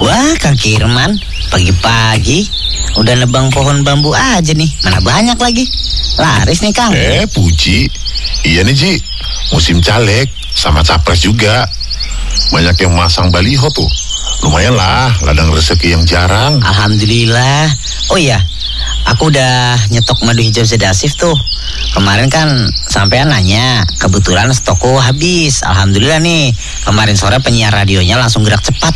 Wah, Kang Kirman, pagi-pagi udah nebang pohon bambu aja nih. Mana banyak lagi. Laris nih, Kang. Puji. Iya nih, Ji. Musim caleg sama capres juga. Banyak yang masang baliho tuh. Lumayan lah, ladang rezeki yang jarang. Alhamdulillah. Oh iya, aku udah nyetok madu hijau sedasif tuh. Kemarin kan sampean nanya, kebetulan stokku habis. Alhamdulillah nih, kemarin sore penyiar radionya langsung gerak cepat